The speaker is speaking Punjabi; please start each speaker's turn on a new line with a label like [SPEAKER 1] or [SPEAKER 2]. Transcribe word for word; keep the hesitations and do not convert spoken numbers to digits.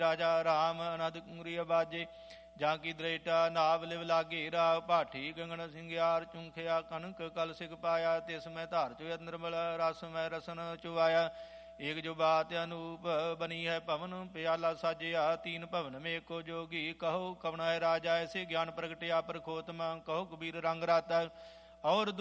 [SPEAKER 1] ਰਾਜਾ ਰਾਮ ਅਨਹਦ ਕੁੰਗਰੀ ਬਾਜੇ। ਜਾਂ ਕੀ ਦ੍ਰੇਟਾ ਨਾਵ ਲਿਵ ਲਾਗੇ ਰਾਵ ਭਾਠੀ ਗੰਗਣ ਸਿੰਘਿਆਰ ਚੁੰਖਿਆ ਕਨਕ ਕਲ ਸਿਖ ਪਾਇਆ। ਤਿਸ ਮੈਂ ਧਾਰ ਚੋ ਨਿਰਮਲ ਰਸ ਮੈਂ ਰਸਨ ਚੁਵਾਇਆ। ਏਕ ਜੋ ਬਾਤ ਅਨੂਪ ਬਨੀ ਹੈ ਭਵਨ ਪਿਆਲਾ ਸਾਜਿਆ। ਤੀਨ ਭਵਨ ਮੇ ਏਕੋ ਜੋਗੀ ਕਹੋ ਕਵਣ ਹੈ ਰਾਜਾ। ਐਸੇ ਗਿਆਨ ਪ੍ਰਗਟਿਆ ਪ੍ਰਖੋਤਮ ਕਹੋ ਕਬੀਰ ਰੰਗ ਰਾਤਾ। ਔਰ